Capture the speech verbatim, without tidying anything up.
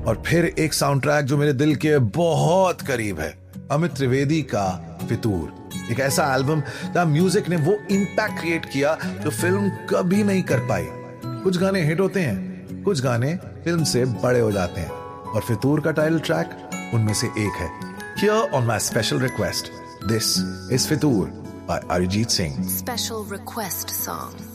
और फिर एक साउंड ट्रैक जो मेरे दिल के बहुत करीब है, अमित त्रिवेदी का फितूर। एक ऐसा एल्बम जहां म्यूजिक ने वो इम्पैक्ट क्रिएट किया जो फिल्म कभी नहीं कर पाई। कुछ गाने हिट होते हैं, कुछ गाने फिल्म से बड़े हो जाते हैं, और फितूर का टाइटल ट्रैक उनमें से एक है। Here on my special request, this is Fitoor by Arijit Singh. Special request song.